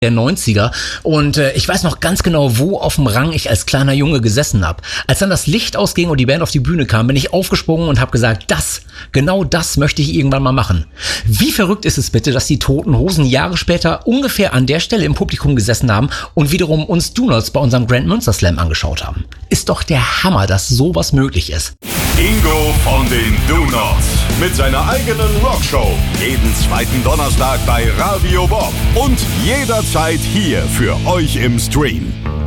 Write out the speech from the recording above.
der 90er und ich weiß noch ganz genau, wo auf dem Rang ich als kleiner Junge gesessen habe. Als dann das Licht ausging und die Band auf die Bühne kam, bin ich aufgesprungen und habe gesagt, genau das möchte ich irgendwann mal machen. Wie verrückt ist es bitte, dass die Toten Hosen Jahre später ungefähr an der Stelle im Publikum gesessen haben und wiederum uns Donuts bei unserem Grand Münster Slam angeschaut haben. Ist doch der Hammer, dass sowas möglich ist. Ingo von den Donuts mit seiner eigenen Rockshow. Jeden zweiten Donnerstag bei Radio Bob und jederzeit hier für euch im Stream.